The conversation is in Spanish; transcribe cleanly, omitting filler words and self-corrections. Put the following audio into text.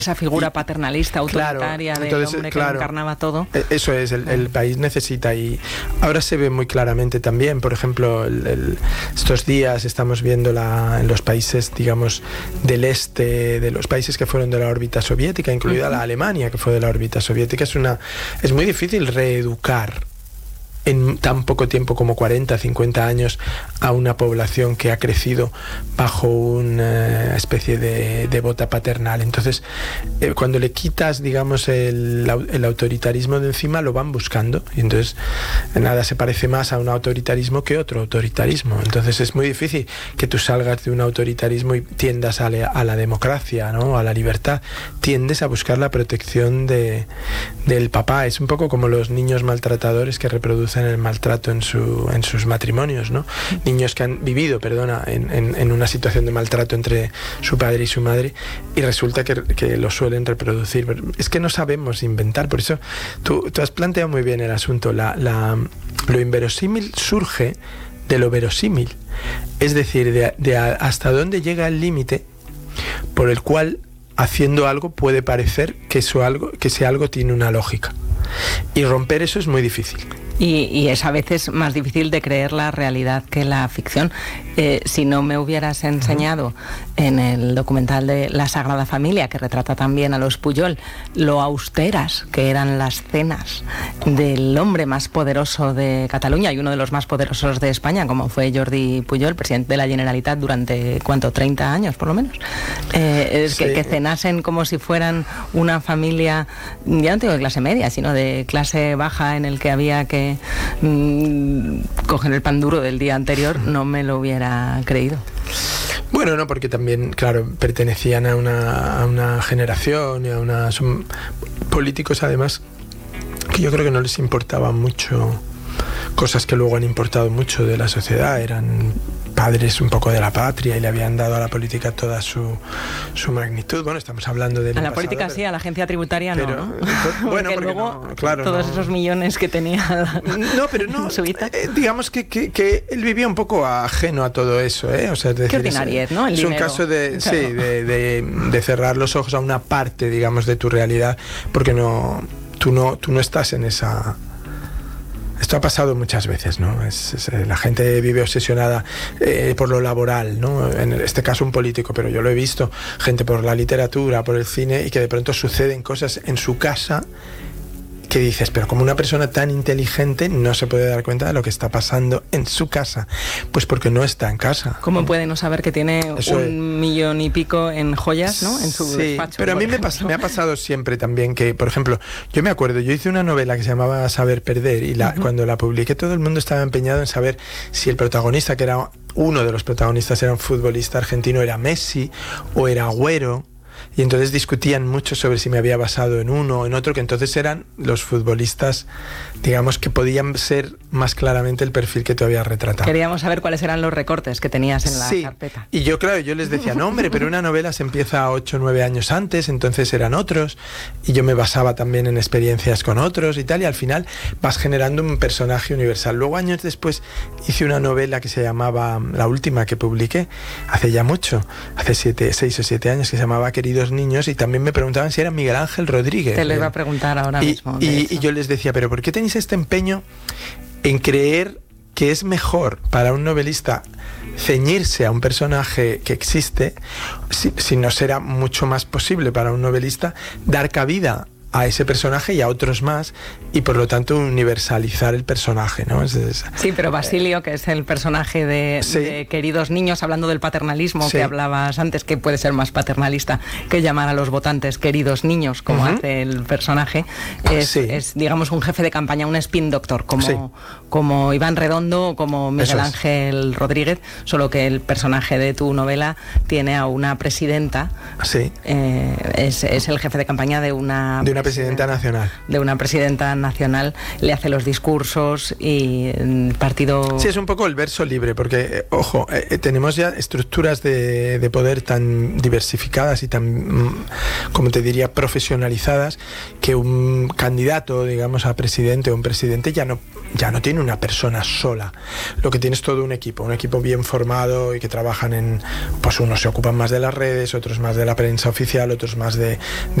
esa figura paternalista, autoritaria, del hombre que encarnaba todo. Eso es, el país necesita, y ahora se ve muy claramente también, por ejemplo, estos días estamos viendo en los países, digamos, del este, de los países que fueron de la órbita soviética, incluida la Alemania, que fue de la órbita soviética. Es muy difícil reeducar en tan poco tiempo como 40, 50 años a una población que ha crecido bajo una especie de bota paternal. Entonces, cuando le quitas, digamos, el autoritarismo de encima, lo van buscando, y entonces nada se parece más a un autoritarismo que otro autoritarismo. Entonces es muy difícil que tú salgas de un autoritarismo y tiendas a la democracia, ¿no? A la libertad. Tiendes a buscar la protección del papá. Es un poco como los niños maltratadores que reproducen el maltrato en sus matrimonios, ¿no? Niños que han vivido, en una situación de maltrato entre su padre y su madre, y resulta que lo suelen reproducir. Pero es que no sabemos inventar. Por eso tú has planteado muy bien el asunto. Lo inverosímil surge de lo verosímil, es decir, de hasta dónde llega el límite por el cual haciendo algo puede parecer que ese algo tiene una lógica, y romper eso es muy difícil. Y es a veces más difícil de creer la realidad que la ficción. Si no me hubieras enseñado en el documental de La Sagrada Familia, que retrata también a los Pujol, lo austeras que eran las cenas del hombre más poderoso de Cataluña y uno de los más poderosos de España, como fue Jordi Pujol, presidente de la Generalitat durante, ¿cuánto? 30 años, por lo menos. Sí. Que cenasen como si fueran una familia, ya no digo de clase media, sino de clase baja, en el que había que coger el pan duro del día anterior, no me lo hubiera creído. Bueno, no, porque también, claro, pertenecían a una generación, son políticos además que yo creo que no les importaba mucho cosas que luego han importado mucho de la sociedad. Eran padres un poco de la patria y le habían dado a la política toda su magnitud. Bueno, estamos hablando de... A la política sí, a la agencia tributaria no, ¿no? Bueno, porque luego no, claro, todos esos millones que tenía Suiza. Digamos que él vivía un poco ajeno a todo eso, ¿eh? O sea, es decir, qué ordinariez, ¿no? Es un caso de cerrar los ojos a una parte, digamos, de tu realidad, porque tú no estás en esa... Esto ha pasado muchas veces, ¿no? La gente vive obsesionada por lo laboral, ¿no? En este caso un político, pero yo lo he visto, gente por la literatura, por el cine, y que de pronto suceden cosas en su casa que dices, pero como una persona tan inteligente no se puede dar cuenta de lo que está pasando en su casa. Pues porque no está en casa. ¿Cómo puede no saber que tiene millón y pico en joyas, ¿no? En su despacho. Pero a mí me ha pasado siempre también que, por ejemplo, yo me acuerdo, yo hice una novela que se llamaba Saber Perder, y cuando la publiqué todo el mundo estaba empeñado en saber si el protagonista, que era uno de los protagonistas, era un futbolista argentino, era Messi o era Agüero. Y entonces discutían mucho sobre si me había basado en uno o en otro, que entonces eran los futbolistas, digamos, que podían ser más claramente el perfil que tú habías retratado. Queríamos saber cuáles eran los recortes que tenías en la carpeta. Y yo les decía, no hombre, pero una novela se empieza 8 o 9 años antes, entonces eran otros, y yo me basaba también en experiencias con otros y tal, y al final vas generando un personaje universal. Luego, años después, hice una novela que se llamaba, la última que publiqué, hace ya mucho, hace 6 o 7 años, que se llamaba Queridos Niños, y también me preguntaban si era Miguel Ángel Rodríguez. Te lo iba a preguntar ahora mismo. Y yo les decía, pero ¿por qué tenéis este empeño en creer que es mejor para un novelista ceñirse a un personaje que existe, si no será mucho más posible para un novelista dar cabida a ese personaje y a otros más, y por lo tanto universalizar el personaje, ¿no? Sí, pero Basilio, que es el personaje de Queridos Niños, hablando del paternalismo que hablabas antes, que puede ser más paternalista que llamar a los votantes queridos niños, como hace el personaje, es digamos un jefe de campaña, un spin doctor, como Iván Redondo o como Miguel Ángel Rodríguez, solo que el personaje de tu novela tiene a una presidenta, es el jefe de campaña de una una presidenta nacional. De una presidenta nacional, le hace los discursos y el partido... Sí, es un poco el verso libre, porque, ojo, tenemos ya estructuras de poder tan diversificadas y tan, como te diría, profesionalizadas, que un candidato, digamos, a presidente o un presidente ya no tiene una persona sola. Lo que tiene es todo un equipo bien formado y que trabajan pues unos se ocupan más de las redes, otros más de la prensa oficial, otros más de